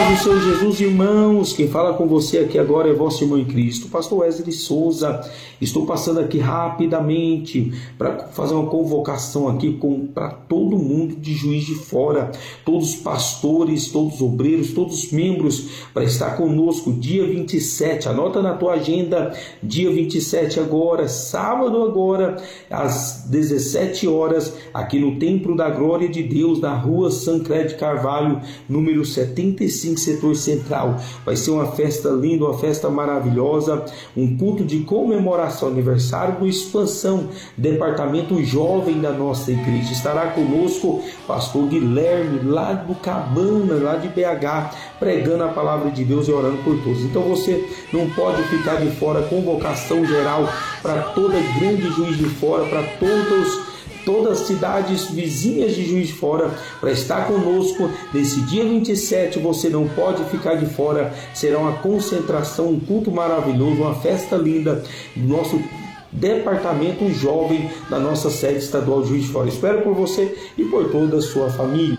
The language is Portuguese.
do Senhor Jesus, irmãos, quem fala com você aqui agora é vosso irmão em Cristo, pastor Wesley Souza. Estou passando aqui rapidamente para fazer uma convocação aqui para todo mundo de Juiz de Fora, todos os pastores, todos os obreiros, todos os membros, para estar conosco dia 27, anota na tua agenda, dia 27 agora, sábado agora, às 17 horas, aqui no Templo da Glória de Deus, na rua Sancré de Carvalho, número 75, setor central. Vai ser uma festa linda, uma festa maravilhosa, um culto de comemoração, aniversário do Expansão, departamento jovem da nossa igreja. Estará conosco pastor Guilherme, lá do Cabana, lá de BH, pregando a palavra de Deus e orando por todos. Então você não pode ficar de fora, convocação geral para toda grande Juiz de Fora, para todas as cidades vizinhas de Juiz de Fora, para estar conosco nesse dia 27, você não pode ficar de fora. Será uma concentração, um culto maravilhoso, uma festa linda do nosso departamento jovem da nossa sede estadual de Juiz de Fora. Espero por você e por toda a sua família.